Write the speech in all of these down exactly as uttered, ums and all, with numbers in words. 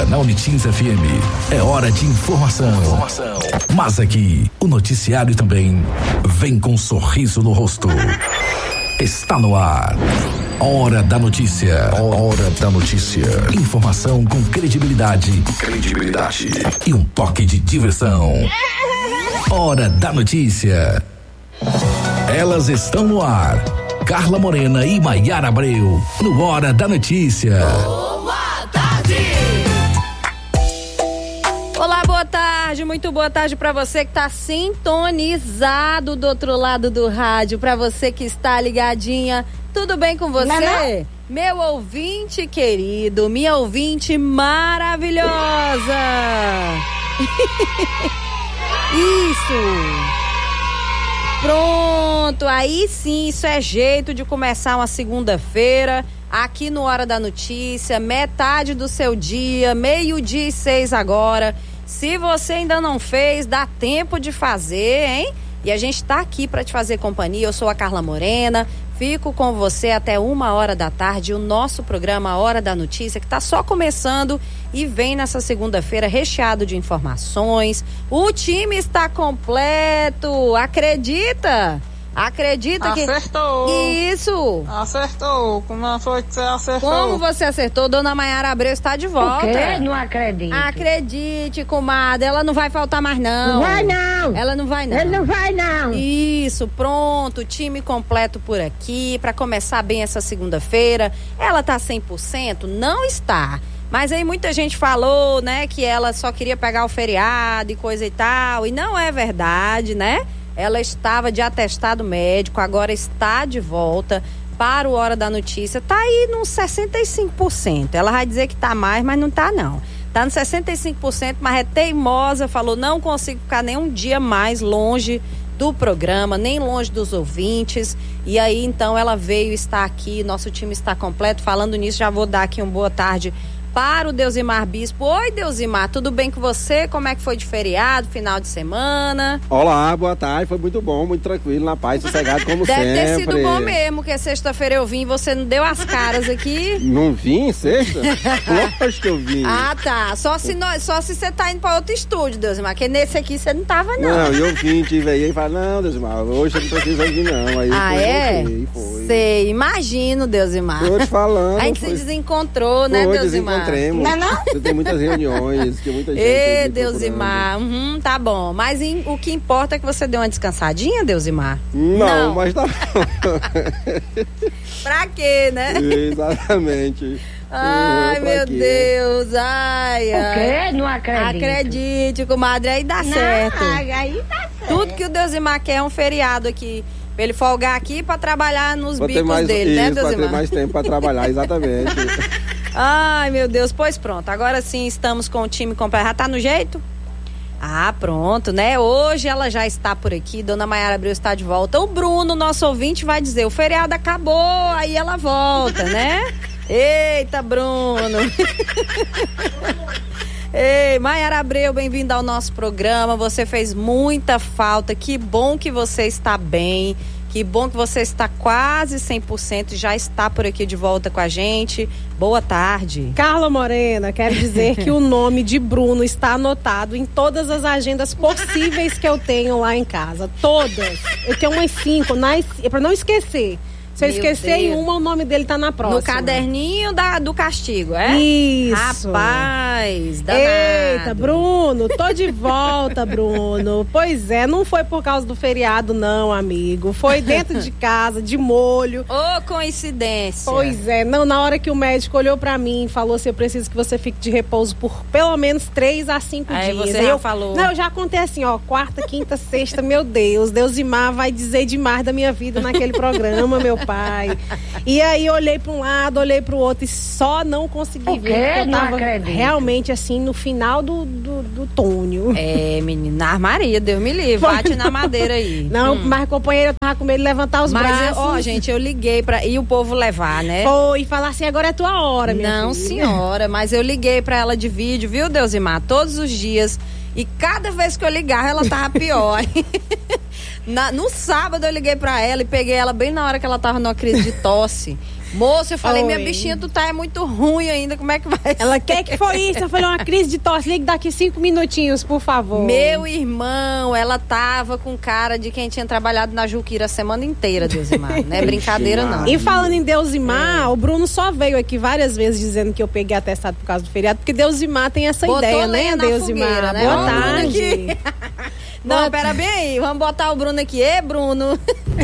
Agora na Unitins F M é hora de informação. informação. Mas aqui o noticiário também vem com um sorriso no rosto. Está no ar. Hora da notícia. Hora da notícia. Informação com credibilidade. Credibilidade. E um toque de diversão. Hora da notícia. Elas estão no ar. Carla Morena e Maiara Abreu. No Hora da Notícia. Boa tarde. Olá, boa tarde. Muito boa tarde para você que está sintonizado do outro lado do rádio. Para você que está ligadinha. Tudo bem com você? Não, não. Meu ouvinte querido, minha ouvinte maravilhosa. Isso. Pronto, aí sim, isso é jeito de começar uma segunda-feira, aqui no Hora da Notícia, metade do seu dia, meio-dia e seis agora. Se você ainda não fez, dá tempo de fazer, hein? E a gente tá aqui para te fazer companhia. Eu sou a Carla Morena, fico com você até uma hora da tarde. O nosso programa Hora da Notícia, que tá só começando e vem nessa segunda-feira recheado de informações. O time está completo, acredita? Acredita que... Acertou. Isso. Acertou. Como foi que você acertou? Como você acertou? Dona Maiara Abreu está de volta. O quê? Não acredito. Acredite, comadre. Ela não vai faltar mais, não. Não vai, não. Ela não vai, não. Ele não vai, não. Isso, pronto. Time completo por aqui para começar bem essa segunda-feira. Ela tá cem por cento? Não está. Mas aí muita gente falou, né, que ela só queria pegar o feriado e coisa e tal. E não é verdade, né? Ela estava de atestado médico, agora está de volta para o Hora da Notícia. Tá aí nos sessenta e cinco por cento. Ela vai dizer que tá mais, mas não tá não. Tá nos sessenta e cinco por cento, mas é teimosa, falou, não consigo ficar nem um dia mais longe do programa, nem longe dos ouvintes. E aí, então, ela veio estar aqui, nosso time está completo. Falando nisso, já vou dar aqui uma boa tarde para o Deusimar Bispo. Oi, Deusimar, tudo bem com você? Como é que foi de feriado, final de semana? Olá, boa tarde, foi muito bom, muito tranquilo, na paz, sossegado como Deve sempre. Deve ter sido bom mesmo, porque sexta-feira eu vim e você não deu as caras aqui. Não vim sexta? Lógico que eu vim. Ah, tá, só se, nós, só se você tá indo para outro estúdio, Deusimar, porque nesse aqui você não tava, não. Não, eu vim, tive aí e falei, não, Deusimar, hoje eu não preciso vir não. Aí ah, foi, é? Voltei, foi. Sei, imagino, Deusimar. Tô te falando. A gente foi. se desencontrou, né, foi, Deusimar? Desencontremos. Não, não? Você tem muitas reuniões, que muita gente... Ê, Deusimar, uhum, tá bom. Mas em, o que importa é que você deu uma descansadinha, Deusimar? Não, não. mas tá Pra quê, né? Exatamente. Ai, meu quê? Deus, ai, ai. O quê? Não acredito. Acredite, comadre, aí dá não, certo. Aí dá certo. Tudo que o Deusimar quer é um feriado aqui. Pra ele folgar aqui pra trabalhar nos pra bicos mais, dele, isso, né, Deusimar? Pra ter mais tempo pra trabalhar, exatamente. Ai, meu Deus, pois pronto. Agora sim estamos com o time completo. Já tá no jeito? Ah, pronto, né? Hoje ela já está por aqui, Dona Maiara Abreu está de volta. O Bruno, nosso ouvinte, vai dizer, o feriado acabou, aí ela volta, né? Eita, Bruno! Ei, Maiara Abreu, bem-vinda ao nosso programa. Você fez muita falta. Que bom que você está bem. Que bom que você está quase cem por cento e já está por aqui de volta com a gente. Boa tarde. Carla Morena, quero dizer que o nome de Bruno está anotado em todas as agendas possíveis que eu tenho lá em casa. Todas. Eu tenho umas cinco, para não esquecer. Se eu Meu esquecer Deus. em uma, o nome dele tá na próxima. No caderninho da, do castigo, é? Isso. Rapaz, danado. Eita, Bruno, tô de volta, Bruno. Pois é, não foi por causa do feriado não, amigo. Foi dentro de casa, de molho. Ô, coincidência. Pois é, não, na hora que o médico olhou pra mim e falou assim, eu preciso que você fique de repouso por pelo menos três a cinco Aí dias. você Aí já eu, falou. Não, eu já contei assim, ó, quarta, quinta, sexta, meu Deus, Deusimar vai dizer demais da minha vida naquele programa, meu pai. E aí olhei para um lado, olhei para o outro e só não consegui o ver. Quê? Eu não tava acredito. realmente assim no final do, do, do túnel. É, menina, Maria, Deus me livre, bate na madeira aí. Não, hum. mas companheiro, eu tava com medo de levantar os mas braços. Mas, ó, gente, eu liguei pra ir o povo levar, né? Foi, e falar assim, agora é tua hora, minha Não, filha. senhora, mas eu liguei pra ela de vídeo, viu, Deusimar? Todos os dias. E cada vez que eu ligava, ela tava pior. Na, no sábado eu liguei pra ela e peguei ela bem na hora que ela tava numa crise de tosse. Moça, eu falei, Oi. minha bichinha, tu tá é muito ruim ainda, como é que vai Ela ser? quer que foi isso? Eu falei, uma crise de tosse. Ligue daqui cinco minutinhos, por favor. Meu irmão, ela tava com cara de quem tinha trabalhado na Juquira a semana inteira, Deusimar. Não é brincadeira, não. E falando em Deusimar, o Bruno só veio aqui várias vezes dizendo que eu peguei atestado por causa do feriado, porque Deusimar tem essa Botou ideia, lenha né, na Deusimar? fogueira, né? Boa Ó, o Bruno tarde. Não, pera bem aí, vamos botar o Bruno aqui. Ê, Bruno.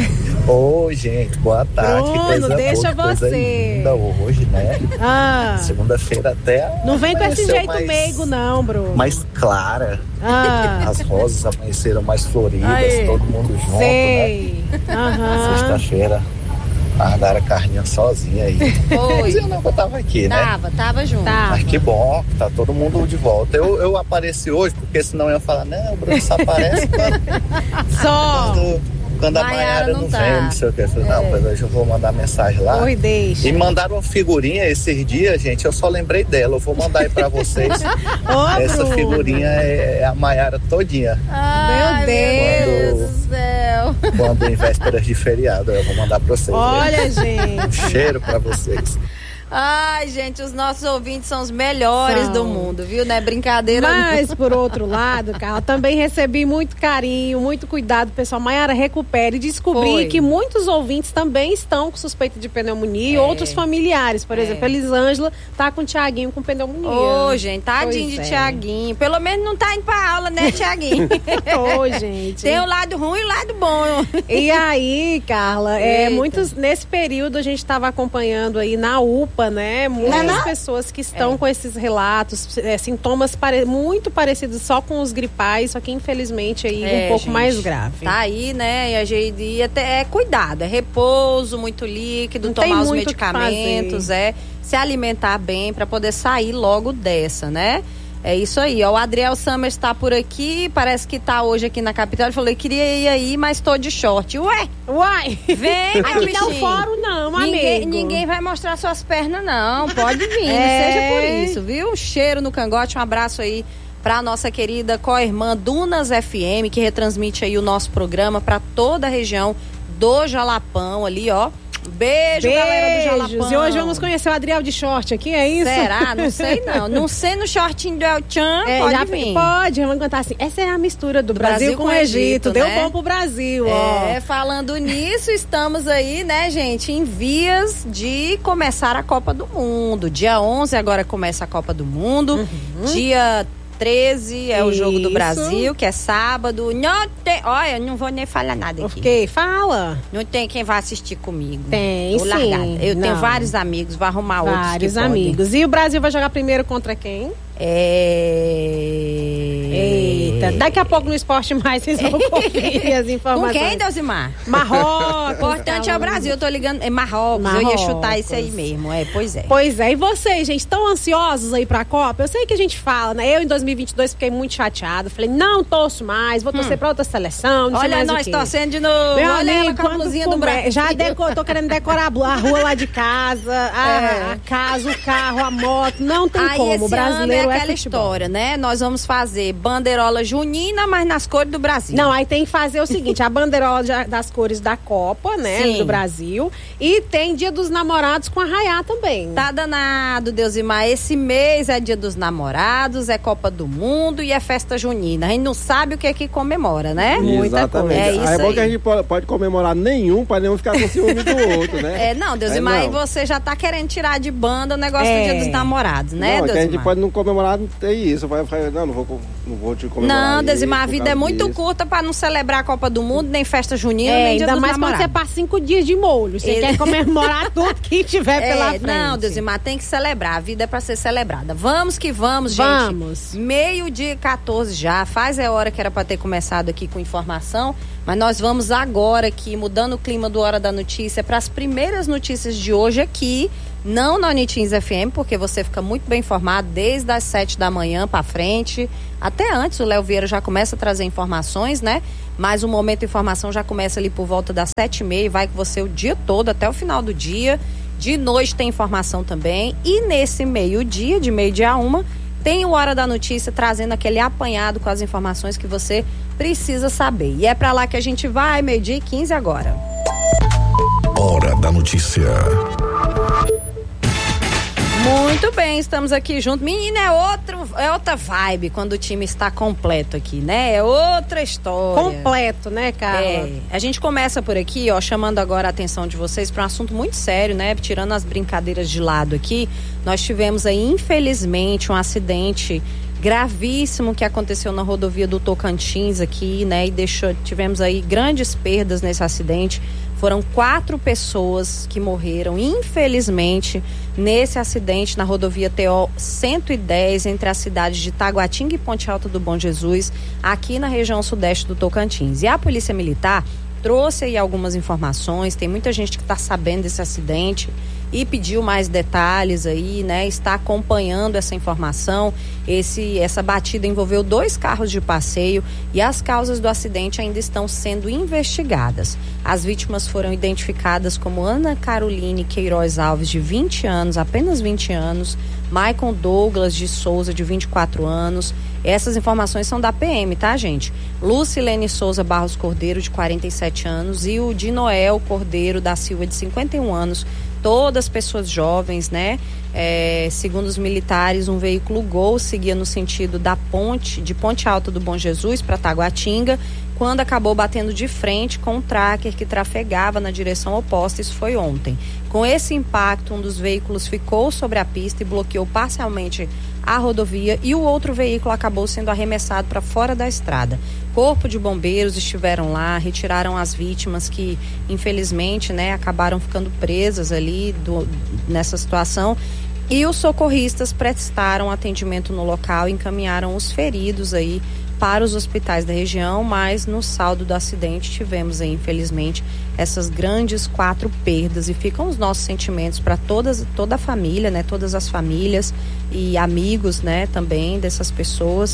Oi, gente, boa tarde. Bruno, que coisa deixa boa, que coisa você. linda hoje, né? Ah, Segunda-feira até. não vem com esse amanheceu jeito mais, meigo, não, Bruno. mais clara. Ah, As rosas amanheceram mais floridas, Aí. todo mundo junto, né? sei. Aham. Sexta-feira, guardaram a carninha sozinha aí. Mas Foi. eu não, eu tava aqui, né? Tava, tava junto. Tá. Mas que bom, que tá todo mundo de volta. Eu, eu apareci hoje, porque senão eu ia falar, não, o Bruno só aparece quando, Só. quando, quando a Maiara Maiara não não tá. vem, não sei o que. Eu falei, não, É. mas hoje eu vou mandar mensagem lá. Oi, deixa. E mandaram uma figurinha esses dias, gente. Eu só lembrei dela. Eu vou mandar aí pra vocês. Ô, Essa Bruno. figurinha é, é a Maiara todinha. Ai, Meu Deus. Deus do céu. Quando em vésperas de feriado. Eu vou mandar pra vocês. Olha, Um gente. cheiro pra vocês. Ai, gente, os nossos ouvintes são os melhores São. do mundo, viu? Não é brincadeira, Mas, por outro lado, Carla, também recebi muito carinho, muito cuidado, pessoal. Maiara, recupere. E descobri Foi. que muitos ouvintes também estão com suspeita de pneumonia e outros familiares. Por exemplo, a Elisângela tá com o Tiaguinho com pneumonia. Ô, gente, tadinho Pois de é. Tiaguinho. Pelo menos não tá indo pra aula, né, Tiaguinho? Ô, gente. Tem o lado ruim e o lado bom. E aí, Carla, é, Eita. muitos, nesse período a gente estava acompanhando aí na U P A, né? Muitas pessoas que estão É. com esses relatos, é, sintomas pare- muito parecidos só com os gripais, só que infelizmente aí É, um pouco gente, mais grave. Tá aí, né? E a gente e até é cuidado, é repouso, muito líquido, Não tem tomar os muito o que medicamentos, é se alimentar bem pra poder sair logo dessa, né? É isso aí, ó. O Adriel Summers tá por aqui, parece que tá hoje aqui na capital. Ele falou: eu queria ir aí, mas tô de short. Ué, Uai! vem, meu Aqui não bichinho. fórum não, Ninguém, amigo. ninguém vai mostrar suas pernas, não. Pode vir, É. seja por isso, viu? Um cheiro no cangote, um abraço aí pra nossa querida co-irmã Dunas F M, que retransmite aí o nosso programa pra toda a região do Jalapão ali, ó. Beijo, galera do Jalapão. Beijos. E hoje vamos conhecer o Adriel de short aqui, é isso? Será? Não sei não. Não sei no shortinho do El Chan, É, pode já vir. pode, vamos cantar assim. Essa é a mistura do, Do Brasil, Brasil com com o o Egito. Egito, Deu né? bom pro Brasil, ó. É, falando nisso, estamos aí, né, gente, em vias de começar a Copa do Mundo. Dia onze agora começa a Copa do Mundo. Dia treze é o Jogo do Isso. Brasil, que é sábado. Não tem, olha, não vou nem falar nada aqui. Ok, fala. Não tem quem vai assistir comigo. Tem, Tô sim. largada. Eu tenho Não. vários amigos, vou arrumar outros que Vários podem. amigos. E o Brasil vai jogar primeiro contra quem? É... Eita, daqui a pouco no Esporte Mais vocês vão conferir as Com informações. quem, Deusimar? Marrocos. O importante é o Brasil, eu tô ligando. É Marrocos, eu ia chutar isso aí mesmo. É, pois é. Pois é, e vocês, gente, estão ansiosos aí pra Copa? Eu sei que a gente fala, né? Eu em dois mil e vinte e dois fiquei muito chateada. Falei, não torço mais, vou torcer pra outra seleção, não sei Olha mais o nós quê. torcendo de novo. Meu Olha amigo, ela com a quando blusinha do come- Brasil. Já deco, tô querendo decorar a, blu- a rua lá de casa, a, É. a casa, o carro, a moto. Não tem Aí como. esse O brasileiro ano é é aquela futebol. história, né? Nós vamos fazer bandeirola junina, mas nas cores do Brasil. Não, aí tem que fazer o seguinte: a bandeirola de- das cores da Copa, né? Sim. Do Brasil. E tem Dia dos Namorados com Arraiá também. Tá danado, Deusimar. Esse mês é Dia dos Namorados, é Copa do Mundo e é festa junina. A gente não sabe o que é que comemora, né? Muita Exatamente. coisa. É isso aí é bom aí. que a gente po- pode comemorar nenhum pra nenhum ficar com ciúme do outro, né? É, não, Deusimar, É, e não. você já tá querendo tirar de banda o negócio É. do Dia dos Namorados, né, não, é que a gente Deusimar? pode não comemorar, não tem isso. Vai, vai, não, não vou, com- não vou te comemorar. Não, Deusimar, a isso, vida por é causa muito disso. curta pra não celebrar a Copa do Mundo, nem festa junina, É, nem Dia ainda dos mais quando Namorados. você passa cinco dias de molho. Você Ele- quer comemorar tudo que tiver pela É, frente. não, Deusimar, tem que celebrar. A vida é pra ser celebrada. Vamos que vamos, gente. Vamos. Meio-dia e quatorze já. Faz é hora que era pra ter começado aqui com informação. Mas nós vamos agora aqui, mudando o clima do Hora da Notícia, para as primeiras notícias de hoje aqui. Não na Unitins F M, porque você fica muito bem informado desde as sete da manhã pra frente. Até antes, o Léo Vieira já começa a trazer informações, né? Mas o Momento Informação já começa ali por volta das sete e meia e vai com você o dia todo, até o final do dia. De noite tem informação também. E nesse meio-dia, de meio-dia a uma, tem o Hora da Notícia trazendo aquele apanhado com as informações que você precisa saber. E é pra lá que a gente vai, meio-dia e quinze agora. Hora da Notícia. Muito bem, estamos aqui juntos. Menina, é, outro, é outra vibe quando o time está completo aqui, né? É outra história. Completo, né, Carla? É. A gente começa por aqui, ó, chamando agora a atenção de vocês para um assunto muito sério, né? Tirando as brincadeiras de lado aqui, nós tivemos aí, infelizmente, um acidente gravíssimo que aconteceu na rodovia do Tocantins aqui, né? E deixou, tivemos aí grandes perdas nesse acidente. Foram quatro pessoas que morreram, infelizmente, nesse acidente na rodovia T O cento e dez, entre as cidades de Taguatinga e Ponte Alta do Bom Jesus, aqui na região sudeste do Tocantins. E a Polícia Militar trouxe aí algumas informações, tem muita gente que está sabendo desse acidente e pediu mais detalhes aí, né? Está acompanhando essa informação. Esse, essa batida envolveu dois carros de passeio e as causas do acidente ainda estão sendo investigadas. As vítimas foram identificadas como Ana Caroline Queiroz Alves, de vinte anos, apenas vinte anos, Maicon Douglas de Souza, de vinte e quatro anos. Essas informações são da P M, tá, gente? Lucilene Souza Barros Cordeiro, de quarenta e sete anos, e o Dinoel Cordeiro da Silva, de cinquenta e um anos. Todas pessoas jovens, né? É, segundo os militares, um veículo Gol seguia no sentido da ponte, de Ponte Alta do Bom Jesus para Taguatinga, quando acabou batendo de frente com um tracker que trafegava na direção oposta. Isso foi ontem. Com esse impacto, um dos veículos ficou sobre a pista e bloqueou parcialmente a rodovia, e o outro veículo acabou sendo arremessado para fora da estrada. Corpo de bombeiros estiveram lá, retiraram as vítimas que, infelizmente, né, acabaram ficando presas ali do, nessa situação. E os socorristas prestaram atendimento no local e encaminharam os feridos aí para os hospitais da região, mas no saldo do acidente tivemos aí, infelizmente, essas grandes quatro perdas, e ficam os nossos sentimentos para todas, toda a família, né, todas as famílias e amigos, né, também dessas pessoas,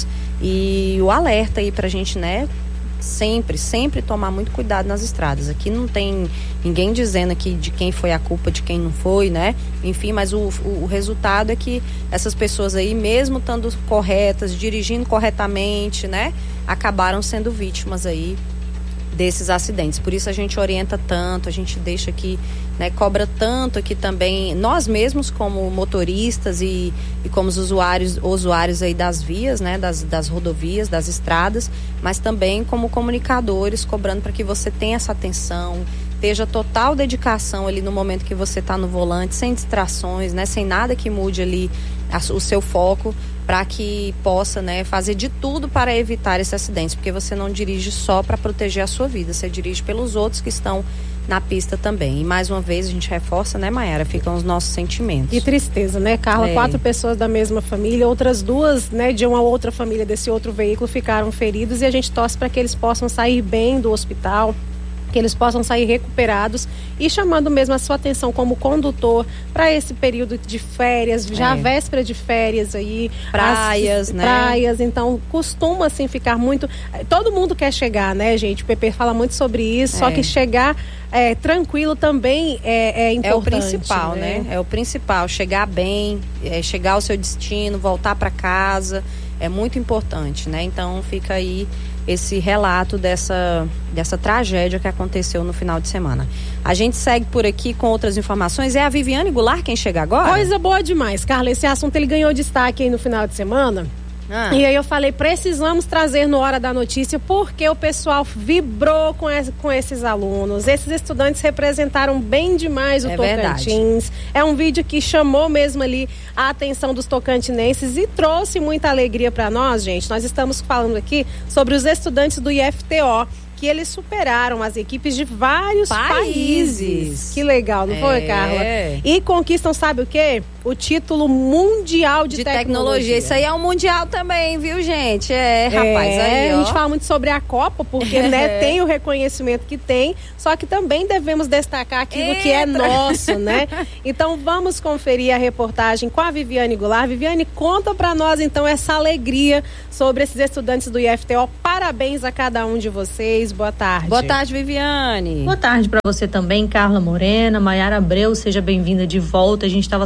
e o alerta aí pra gente, né, sempre, sempre tomar muito cuidado nas estradas. Aqui não tem ninguém dizendo aqui de quem foi a culpa, de quem não foi, né? Enfim, mas o, o, o resultado é que essas pessoas aí, mesmo estando corretas, dirigindo corretamente, né? Acabaram sendo vítimas aí desses acidentes. Por isso a gente orienta tanto, a gente deixa aqui, né, cobra tanto aqui também, nós mesmos como motoristas e, e como os usuários, usuários aí das vias, né, das, das rodovias, das estradas, mas também como comunicadores, cobrando para que você tenha essa atenção, esteja total dedicação ali no momento que você está no volante, sem distrações, né, sem nada que mude ali a, o seu foco, para que possa, né, fazer de tudo para evitar esse acidente, porque você não dirige só para proteger a sua vida, você dirige pelos outros que estão na pista também. E mais uma vez a gente reforça, né, Maiara, ficam os nossos sentimentos. Que tristeza, né, Carla? É. Quatro pessoas da mesma família, outras duas, né, de uma outra família desse outro veículo ficaram feridos, e a gente torce para que eles possam sair bem do hospital, que eles possam sair recuperados, e chamando mesmo a sua atenção como condutor para esse período de férias, já é. véspera de férias aí, praias, as, né? Praias, então costuma assim ficar muito, todo mundo quer chegar, né, gente? O Pepe fala muito sobre isso, é. só que chegar é, tranquilo também é, é importante. É o principal, né? né? É o principal, chegar bem, é, chegar ao seu destino, voltar para casa, é muito importante, né? Então fica aí esse relato dessa, dessa tragédia que aconteceu no final de semana. A gente segue por aqui com outras informações. É a Viviane Goulart quem chega agora? Coisa boa demais, Carla. Esse assunto ele ganhou destaque aí no final de semana. Ah. E aí eu falei, precisamos trazer no Hora da Notícia, porque o pessoal vibrou com, esse, com esses alunos. Esses estudantes representaram bem demais o é Tocantins. Verdade. É um vídeo que chamou mesmo ali a atenção dos tocantinenses e trouxe muita alegria para nós, gente. Nós estamos falando aqui sobre os estudantes do I F T O, que eles superaram as equipes de vários países. países. Que legal, não é. foi, Carla? E conquistam, sabe o quê? O título mundial de, de tecnologia. tecnologia. Isso aí é um mundial também, viu, gente? É, rapaz, é, aí, ó. A gente fala muito sobre a Copa, porque, né, tem o reconhecimento que tem, só que também devemos destacar aquilo Eita. que é nosso, né? Então, vamos conferir a reportagem com a Viviane Goulart. Viviane, conta pra nós, então, essa alegria sobre esses estudantes do I F T O. Parabéns a cada um de vocês. Boa tarde. Boa tarde, Viviane. Boa tarde para você também, Carla Morena, Maiara Abreu, seja bem-vinda de volta. A gente estava sentindo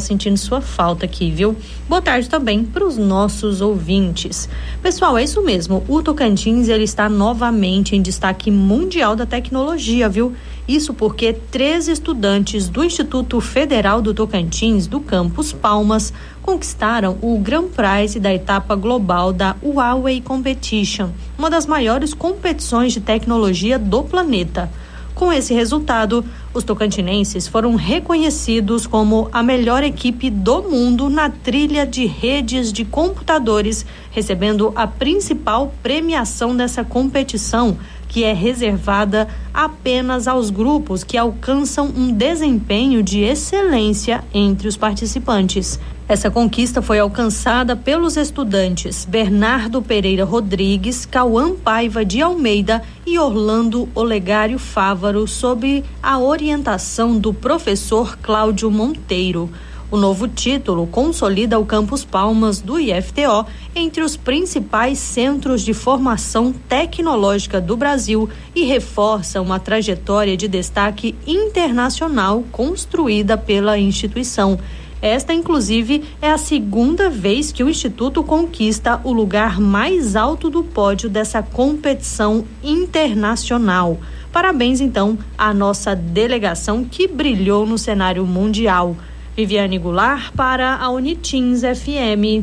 sua falta aqui, viu? Boa tarde também para os nossos ouvintes. Pessoal, é isso mesmo, o Tocantins ele está novamente em destaque mundial da tecnologia, viu? Isso porque três estudantes do Instituto Federal do Tocantins, do campus Palmas, conquistaram o Grand Prize da etapa global da Huawei Competition, uma das maiores competições de tecnologia do planeta. Com esse resultado, os tocantinenses foram reconhecidos como a melhor equipe do mundo na trilha de redes de computadores, recebendo a principal premiação dessa competição, que é reservada apenas aos grupos que alcançam um desempenho de excelência entre os participantes. Essa conquista foi alcançada pelos estudantes Bernardo Pereira Rodrigues, Cauã Paiva de Almeida e Orlando Olegário Fávaro, sob a orientação do professor Cláudio Monteiro. O novo título consolida o Campus Palmas do I F T O entre os principais centros de formação tecnológica do Brasil e reforça uma trajetória de destaque internacional construída pela instituição. Esta, inclusive, é a segunda vez que o Instituto conquista o lugar mais alto do pódio dessa competição internacional. Parabéns, então, à nossa delegação que brilhou no cenário mundial. Viviane Goulart para a Unitins F M.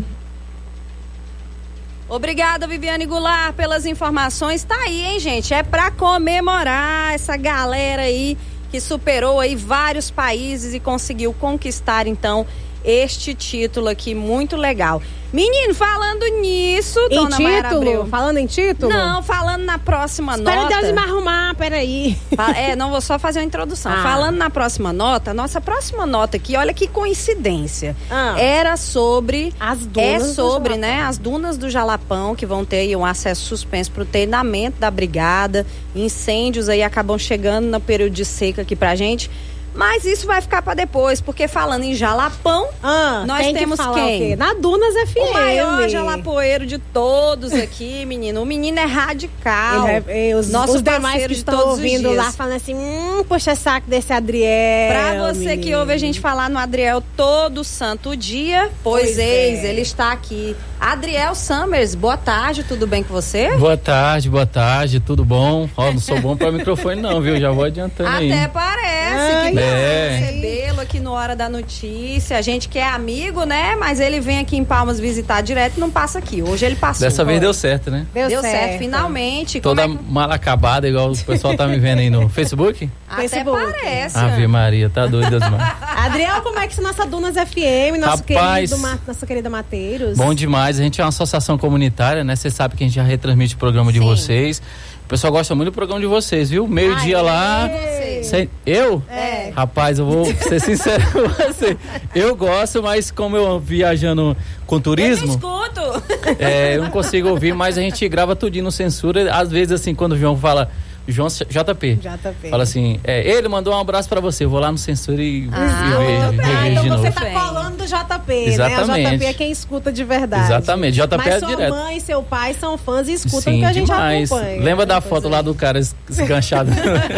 Obrigada, Viviane Goulart, pelas informações. Tá aí, hein, gente? É para comemorar essa galera aí que superou aí vários países e conseguiu conquistar, então, este título aqui, muito legal. Menino, falando nisso, em dona Mayara Abreu. Falando em título? Não, falando na próxima Espera nota. Espera Deus me arrumar, peraí. É, não, vou só fazer uma introdução. Ah. Falando na próxima nota, nossa próxima nota aqui, olha que coincidência. Ah. Era sobre... As dunas É sobre, do né, as dunas do Jalapão, que vão ter aí um acesso suspenso para o treinamento da brigada. Incêndios aí acabam chegando no período de seca aqui pra gente. Mas isso vai ficar para depois, porque falando em Jalapão, ah, nós tem temos que falar quem? O quê? Na Dunas F M. O maior jalapoeiro de todos aqui, menino. O menino é radical. Ele é, os Nosso os demais que de estão todos ouvindo os dias. lá falando assim, hum, puxa saco desse Adriel. Pra você menino. que ouve a gente falar no Adriel todo santo dia, pois, Pois eis, é. ele está aqui. Adriel Summers, boa tarde, tudo bem com você? Boa tarde, boa tarde, tudo bom? Ó, não sou bom para microfone não, viu? Já vou adiantando aí. Até parece Ai, que é. recebê-lo aqui no Hora da Notícia. A gente que é amigo, né? Mas ele vem aqui em Palmas visitar direto e não passa aqui. Hoje ele passou. Dessa vez deu certo, né? Deu, Deu certo, certo, finalmente. Toda Como é que... mal acabada, igual o pessoal tá me vendo aí no Facebook. Até Facebook. parece. Ave Maria, tá doido, mano. Adriel, como é que está nossa Dunas F M, nosso Rapaz, querido, Ma- nossa querida Mateiros? Bom demais, a gente é uma associação comunitária, né? Você sabe que a gente já retransmite o programa de Sim. vocês. O pessoal gosta muito do programa de vocês, viu? Meio-dia Ai, lá. Você. Cê- eu? É. Rapaz, eu vou ser sincero com você. Eu gosto, mas como eu viajando com Eu turismo, escuto. é, eu não consigo ouvir, mas a gente grava tudinho no censura. Às vezes, assim, quando o João fala, João J P, J P. fala assim, é, ele mandou um abraço pra você, eu vou lá no censura e, Ah, e vejo, muito bem. revejo Então de você novo. tá Bem. falando do J P, né? O Exatamente. J P é quem escuta de verdade. Exatamente, J P Mas é sua direto. mãe e seu pai são fãs e escutam Sim, que a gente demais. acompanha. Lembra da Pois foto é. lá do cara es- esganchado?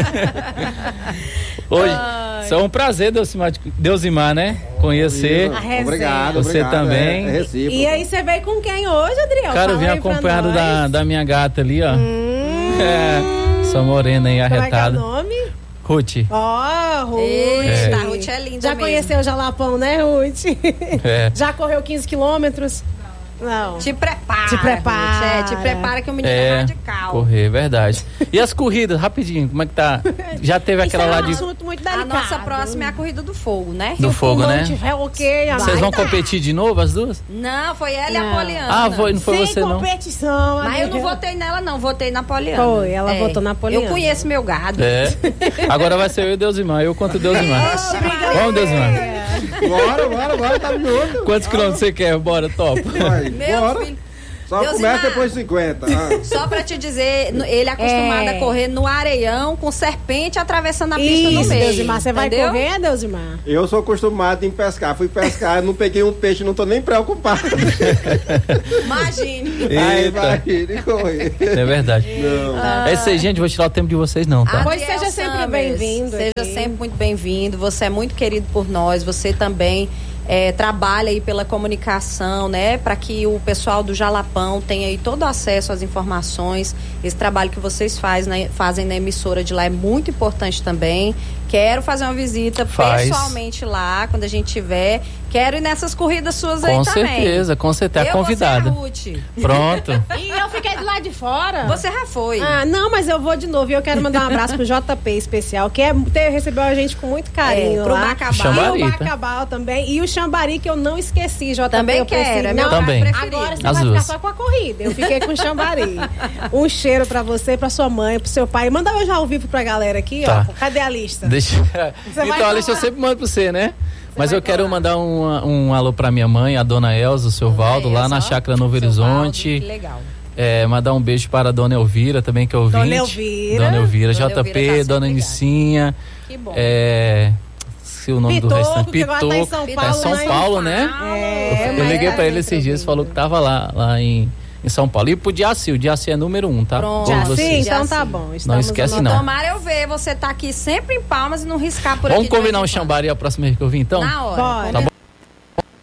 Hoje, é um prazer, Deusimar, Deusimar, né? Conhecer. A resenha. Obrigado, Você obrigado. também. É, é recíproco. E aí você veio com quem hoje, Adriel? Cara, eu vim Fala aí pra acompanhado nós. da, da minha gata ali, ó. Hum, É, essa morena aí, como é que é o arretada. nome? Ruth. Ó, Ruth. Eita, a Ruth é linda Já mesmo. conheceu o Jalapão, né, Ruth? É. Já correu quinze quilômetros? Não. Te prepara. Te prepara. Ruth, é, te prepara que o menino é, É, radical. correr, verdade. E as corridas, rapidinho, como é que tá? Já teve aquela Isso lá é um de... assunto muito A delicado. nossa próxima é a Corrida do Fogo, né? Do Se o fogo, pulmão né? tiver ok, Vocês vão vai dar. competir de novo, as duas? Não, foi ela e a Não. Poliana. Ah, foi, não foi Sem você, não? competição. Mas eu não Adriel. votei nela, não. Votei na Poliana. Foi, ela votou na Poliana. Eu conheço meu gado. É. Agora vai ser eu e Deusimar, eu contra o Deusimar. Vamos, Deusimar. Bora, bora, bora, tá junto. Quantos quilômetros você quer? Bora, top. Vai, Meu bora. filho. Só Deus começa Imar. depois de cinquenta. Ah. Só pra te dizer, no- ele é acostumado É. a correr no areião, com serpente atravessando a pista no Isso, meio. Deusimar, você vai entendeu? correr, Deusimar? Eu sou acostumado em pescar. Fui pescar, não peguei um peixe, não tô nem preocupado. Imagine. Aí Eita. vai ir correr. É verdade. Não. É isso aí, gente. Vou tirar o tempo de vocês, não, tá? Pois Adriel seja sempre Summers, bem-vindo Seja aqui. sempre muito bem-vindo. Você é muito querido por nós. Você também é, trabalha aí pela comunicação, né? Para que o pessoal do Jalapão tenha aí todo o acesso às informações. Esse trabalho que vocês faz, né, fazem na emissora de lá é muito importante também. Quero fazer uma visita Faz. pessoalmente lá, quando a gente tiver. Quero ir nessas corridas suas aí Com também. certeza, com certeza. É Eu convidada. vou ser a Ruth. Pronto. E eu fiquei do lado de fora. Você já foi. Ah, não, mas eu vou de novo. E eu quero mandar um abraço pro J P especial, que é, ter, recebeu a gente com muito carinho É, pro lá. Bacabal. Xambari, E o tá? Bacabal também. E o Xambari, que eu não esqueci, J P. Também eu pensei, quero, é não, meu lugar Também. preferido. Agora você As vai duas. ficar só com a corrida. Eu fiquei com o Xambari. Um cheiro pra você, pra sua mãe, pro seu pai. Manda hoje ao vivo pra galera aqui, Tá. ó. Cadê a lista? Deixa... vai Então a lista eu falar. sempre mando pra você, né? Mas vai eu quero falar. mandar um, um alô pra minha mãe, a dona Elza, o seu Valdo, lá Elza, na ó. Chácara Novo Seu Horizonte. Valdo, que legal. É, mandar um beijo para a dona Elvira também, que é ouvinte. Dona Elvira. Dona Elvira, Dona J P, Elvira tá sempre dona ligada. Nicinha. Que bom. É. Se o nome do Pitoco, restante. que agora tá em São Tá em Paulo, São né? Paulo, né? É, eu mas liguei tá pra ele sempre esses dias, ouvindo. falou que tava lá, lá em, em São Paulo. E pro Diaci, o Diaci é número um, tá? Pronto. Todos Já sim, vocês. então Já tá sim. bom. Estamos esquece, anotando. não. Tomara eu ver você tá aqui sempre em Palmas e não riscar por Vamos aqui. de combinar um vez em quando. Xambari a próxima vez que eu vim, então? Na hora. Bora. Tá bom,